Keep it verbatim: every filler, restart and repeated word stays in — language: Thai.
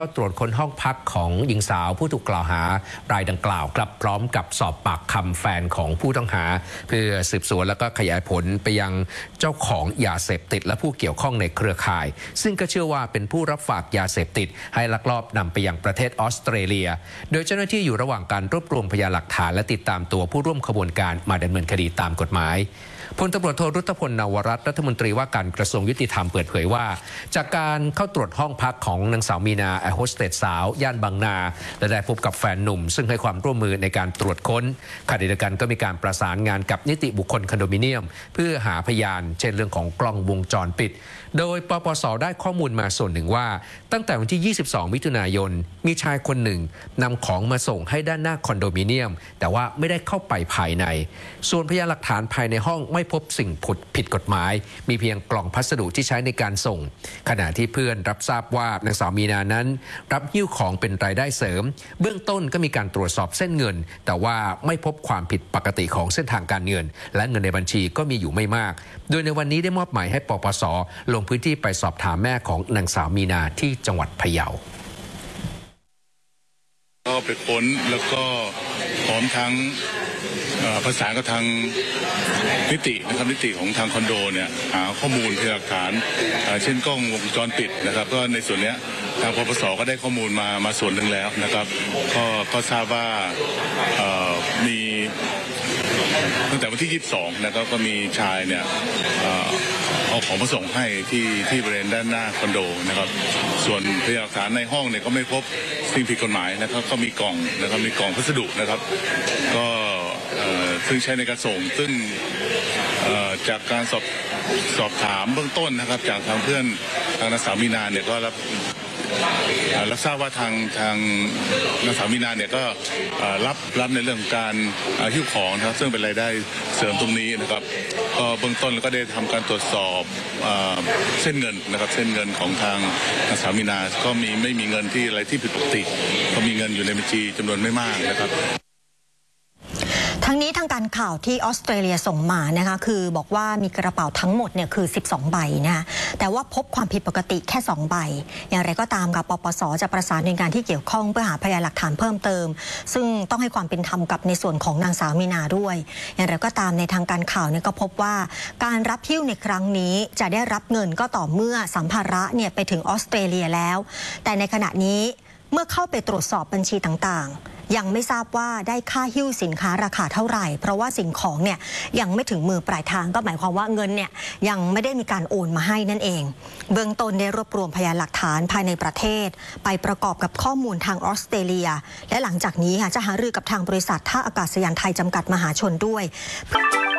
ก็ตรวจค้นห้องพักของหญิงสาวผู้ถูกกล่าวหารายดังกล่าวครับพร้อมกับสอบปากคำแฟนของผู้ต้องหาเพื่อสืบสวนแล้วก็ขยายผลไปยังเจ้าของยาเสพติดและผู้เกี่ยวข้องในเครือข่ายซึ่งก็เชื่อว่าเป็นผู้รับฝากยาเสพติดให้ลักลอบนำไปยังประเทศออสเตรเลียโดยเจ้าหน้าที่อยู่ระหว่างการรวบรวมพยานหลักฐานและติดตามตัวผู้ร่วมขบวนการมาดำเนินคดีตามกฎหมายพลตำรวจโทรุตพล นวรัตน์รัฐมนตรีว่าการกระทรวงยุติธรรมเปิดเผยว่าจากการเข้าตรวจห้องพักของนางสาวมีนาแอร์โฮสเตสสาวย่านบางนาและได้พบกับแฟนหนุ่มซึ่งให้ความร่วมมือในการตรวจค้นขณะเดียวกันก็มีการประสานงานกับนิติบุคคลคอนโดมิเนียมเพื่อหาพยานเช่นเรื่องของกล้องวงจรปิดโดยปปส.ได้ข้อมูลมาส่วนหนึ่งว่าตั้งแต่วันที่ ยี่สิบสอง มิถุนายนมีชายคนหนึ่งนำของมาส่งให้ด้านหน้าคอนโดมิเนียมแต่ว่าไม่ได้เข้าไปภายในส่วนพยานหลักฐานภายในห้องไม่พบสิ่งผิดกฎหมายมีเพียงกล่องพัสดุที่ใช้ในการส่งขณะที่เพื่อนรับทราบว่านางสาวมีนานั้นรับหิ้วของเป็นรายได้เสริมเบื้องต้นก็มีการตรวจสอบเส้นเงินแต่ว่าไม่พบความผิดปกติของเส้นทางการเงินและเงินในบัญชีก็มีอยู่ไม่มากโดยในวันนี้ได้มอบหมายให้ปปส.ลงพื้นที่ไปสอบถามแม่ของนางสาวมีนาที่จังหวัดพะเยาก็ไปค้นแล้วก็พร้อมทั้งประสานกับทางนิตินะครับนิติของทางคอนโดเนี่ยหาข้อมูลพยานหลักฐานเช่นกล้องวงจรปิดนะครับก็ในส่วนนี้ทางปปส.ก็ได้ข้อมูลมามาส่วนหนึ่งแล้วนะครับก็ก็ทราบว่ามีตั้งแต่วันที่ยี่สิบสองนะครับก็มีชายเนี่ยเอาของมาส่งให้ที่ที่บริเวณด้านหน้าคอนโดนะครับส่วนพยานหลักฐานในห้องเนี่ยก็ไม่พบสิ่งผิดกฎหมายนะครับก็มีกล่องนะครับมีกล่องพัสดุนะครับก็ซึ่งใช้ในการส่งซึ่งจากการสอบสอบถามเบื้องต้นนะครับจากทางเพื่อนทางนางสาวมีนาเนี่ยก็รับรับทราบว่าทางทางนางสาวมีนาเนี่ยก็รับรับในเรื่องของการหิ้วของนะครับซึ่งเป็นรายได้เสริมตรงนี้นะครับก็เบื้องต้นก็ได้ทำการตรวจสอบเส้นเงินนะครับเส้นเงินของทางนางสาวมีนาก็มีไม่มีเงินที่อะไรที่ผิดปกติก็มีเงินอยู่ในบัญชีจำนวนไม่มากนะครับทั้งนี้ทางการข่าวที่ออสเตรเลียส่งมานะคะคือบอกว่ามีกระเป๋าทั้งหมดเนี่ยคือสิบสองใบนะแต่ว่าพบความผิดปกติแค่สองใบอย่างไรก็ตามกับปปส.จะประสานหน่วยงานที่เกี่ยวข้องเพื่อหาพยานหลักฐานเพิ่มเติมซึ่งต้องให้ความเป็นธรรมกับในส่วนของนางสาวมีนาด้วยอย่างไรก็ตามในทางการข่าวเนี่ยก็พบว่าการรับหิ้วในครั้งนี้จะได้รับเงินก็ต่อเมื่อสัมภาระเนี่ยไปถึงออสเตรเลียแล้วแต่ในขณะนี้เมื่อเข้าไปตรวจสอบบัญชีต่างๆยังไม่ทราบว่าได้ค่าหิ้วสินค้าราคาเท่าไหร่เพราะว่าสิ่งของเนี่ยยังไม่ถึงมือปลายทางก็หมายความว่าเงินเนี่ยยังไม่ได้มีการโอนมาให้นั่นเองเบื้องต้นได้รวบรวมพยานหลักฐานภายในประเทศไปประกอบกับข้อมูลทางออสเตรเลียและหลังจากนี้ค่ะจะหารือกับทางบริษัทท่าอากาศยานไทยจำกัดมหาชนด้วย